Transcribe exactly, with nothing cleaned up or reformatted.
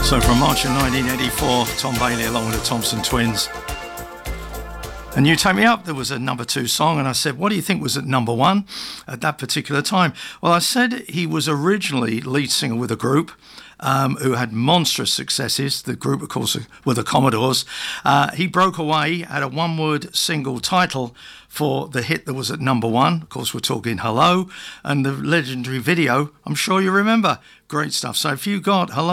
So from March of nineteen eighty-four, Tom Bailey along with the Thompson Twins. And You Take Me Up, there was a number two song, and I said, what do you think was at number one at that particular time? Well, I said he was originally lead singer with a group um, who had monstrous successes. The group, of course, were the Commodores. Uh, he broke away, had a one-word single title for the hit that was at number one. Of course, we're talking Hello, and the legendary video, I'm sure you remember. Great stuff. So if you got Hello,